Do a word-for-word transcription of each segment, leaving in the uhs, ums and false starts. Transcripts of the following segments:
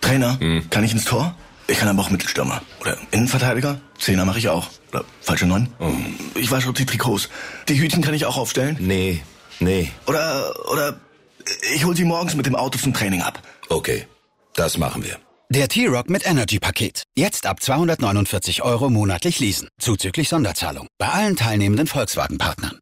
Trainer, Hm. kann ich ins Tor? Ich kann aber auch Mittelstürmer. Oder Innenverteidiger? Zehner mache ich auch. Oder falsche Neun? Oh. Ich wasche die Trikots. Die Hütchen kann ich auch aufstellen? Nee, nee. Oder, oder ich hol sie morgens mit dem Auto zum Training ab. Okay, das machen wir. Der T-Rock mit Energy-Paket. Jetzt ab zweihundertneunundvierzig Euro monatlich leasen. Zuzüglich Sonderzahlung. Bei allen teilnehmenden Volkswagen-Partnern.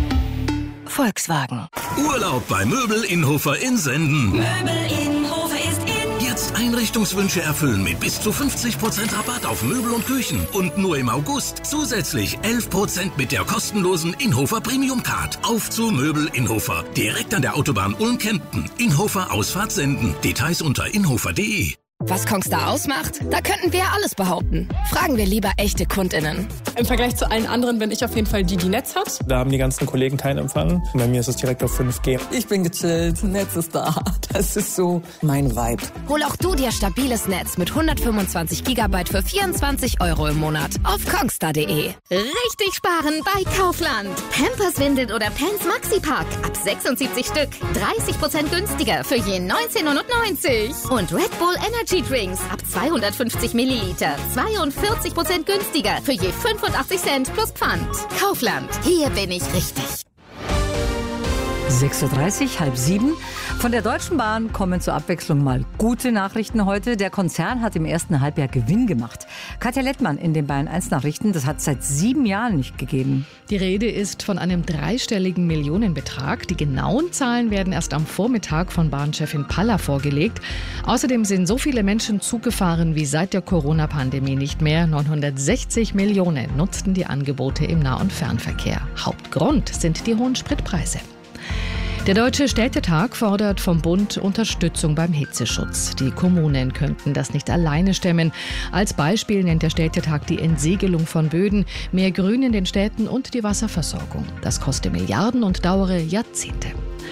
Volkswagen. Urlaub bei Möbel Inhofer in Senden. Möbel Inhofer ist in. Jetzt Einrichtungswünsche erfüllen mit bis zu fünfzig Prozent Rabatt auf Möbel und Küchen. Und nur im August zusätzlich elf Prozent mit der kostenlosen Inhofer Premium Card. Auf zu Möbel Inhofer. Direkt an der Autobahn Ulm-Kempten. Inhofer Ausfahrt Senden. Details unter inhofer punkt de. Was Kongstar ausmacht? Da könnten wir alles behaupten. Fragen wir lieber echte KundInnen. Im Vergleich zu allen anderen bin ich auf jeden Fall die, die Netz hat. Da haben die ganzen Kollegen keinen Empfang. Bei mir ist es direkt auf fünf G. Ich bin gechillt, Netz ist da. Das ist so mein Vibe. Hol auch du dir stabiles Netz mit hundertfünfundzwanzig Gigabyte für vierundzwanzig Euro im Monat auf kongstar punkt de. Richtig sparen bei Kaufland. Pampers, Windeln oder Pants Maxi Pack ab sechsundsiebzig Stück. dreißig Prozent günstiger für je neunzehn neunundneunzig. Und Red Bull Energy Drinks ab zweihundertfünfzig Milliliter. zweiundvierzig Prozent günstiger für je fünfundachtzig Cent plus Pfand. Kaufland. Hier bin ich richtig. sechs Uhr dreißig, halb sieben. Von der Deutschen Bahn kommen zur Abwechslung mal gute Nachrichten heute. Der Konzern hat im ersten Halbjahr Gewinn gemacht. Katja Lettmann in den Bayern eins Nachrichten, das hat es seit sieben Jahren nicht gegeben. Die Rede ist von einem dreistelligen Millionenbetrag. Die genauen Zahlen werden erst am Vormittag von Bahnchefin Palla vorgelegt. Außerdem sind so viele Menschen Zug gefahren wie seit der Corona-Pandemie nicht mehr. neunhundertsechzig Millionen nutzten die Angebote im Nah- und Fernverkehr. Hauptgrund sind die hohen Spritpreise. Der Deutsche Städtetag fordert vom Bund Unterstützung beim Hitzeschutz. Die Kommunen könnten das nicht alleine stemmen. Als Beispiel nennt der Städtetag die Entsiegelung von Böden, mehr Grün in den Städten und die Wasserversorgung. Das koste Milliarden und dauere Jahrzehnte.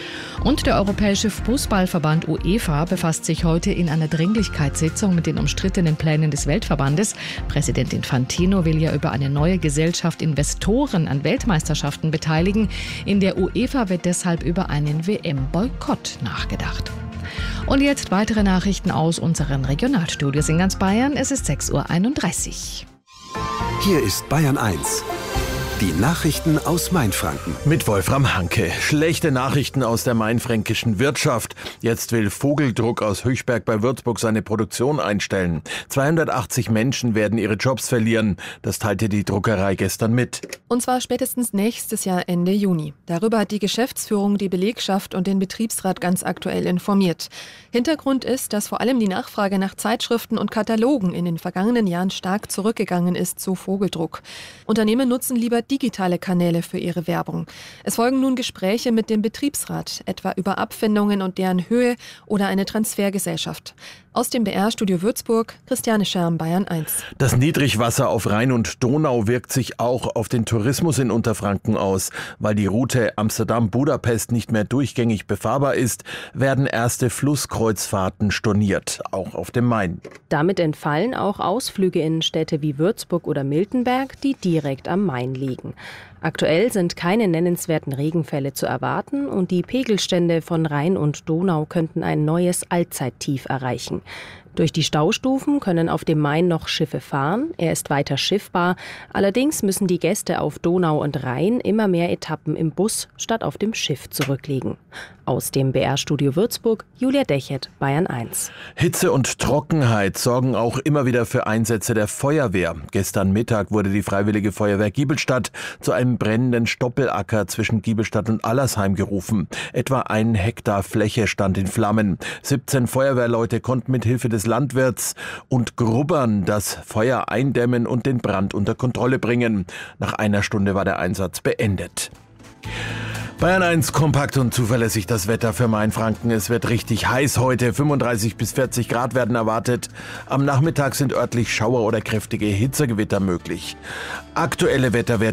Und der Europäische Fußballverband UEFA befasst sich heute in einer Dringlichkeitssitzung mit den umstrittenen Plänen des Weltverbandes. Präsident Infantino will ja über eine neue Gesellschaft Investoren an Weltmeisterschaften beteiligen. In der UEFA wird deshalb über einen W M-Boykott nachgedacht. Und jetzt weitere Nachrichten aus unseren Regionalstudios in ganz Bayern. Es ist sechs Uhr einunddreißig. Hier ist Bayern eins. Die Nachrichten aus Mainfranken. Mit Wolfram Hanke. Schlechte Nachrichten aus der mainfränkischen Wirtschaft. Jetzt will Vogeldruck aus Höchberg bei Würzburg seine Produktion einstellen. zweihundertachtzig Menschen werden ihre Jobs verlieren. Das teilte die Druckerei gestern mit. Und zwar spätestens nächstes Jahr Ende Juni. Darüber hat die Geschäftsführung die Belegschaft und den Betriebsrat ganz aktuell informiert. Hintergrund ist, dass vor allem die Nachfrage nach Zeitschriften und Katalogen in den vergangenen Jahren stark zurückgegangen ist zu Vogeldruck. Unternehmen nutzen lieber digitale Kanäle für ihre Werbung. Es folgen nun Gespräche mit dem Betriebsrat, etwa über Abfindungen und deren Höhe oder eine Transfergesellschaft. Aus dem B R-Studio Würzburg, Christiane Scherm, Bayern eins. Das Niedrigwasser auf Rhein und Donau wirkt sich auch auf den Tourismus in Unterfranken aus. Weil die Route Amsterdam-Budapest nicht mehr durchgängig befahrbar ist, werden erste Flusskreuzfahrten storniert, auch auf dem Main. Damit entfallen auch Ausflüge in Städte wie Würzburg oder Miltenberg, die direkt am Main liegen. Aktuell sind keine nennenswerten Regenfälle zu erwarten und die Pegelstände von Rhein und Donau könnten ein neues Allzeittief erreichen. Durch die Staustufen können auf dem Main noch Schiffe fahren, er ist weiter schiffbar. Allerdings müssen die Gäste auf Donau und Rhein immer mehr Etappen im Bus statt auf dem Schiff zurücklegen. Aus dem B R-Studio Würzburg, Julia Dechert, Bayern eins. Hitze und Trockenheit sorgen auch immer wieder für Einsätze der Feuerwehr. Gestern Mittag wurde die Freiwillige Feuerwehr Giebelstadt zu einem brennenden Stoppelacker zwischen Giebelstadt und Allersheim gerufen. Etwa ein Hektar Fläche stand in Flammen. siebzehn Feuerwehrleute konnten mit Hilfe des Landwirts und Grubbern das Feuer eindämmen und den Brand unter Kontrolle bringen. Nach einer Stunde war der Einsatz beendet. Bayern eins, kompakt und zuverlässig das Wetter für Mainfranken. Es wird richtig heiß heute. fünfunddreißig bis vierzig Grad werden erwartet. Am Nachmittag sind örtlich Schauer oder kräftige Hitzegewitter möglich. Aktuelle Wetterwerte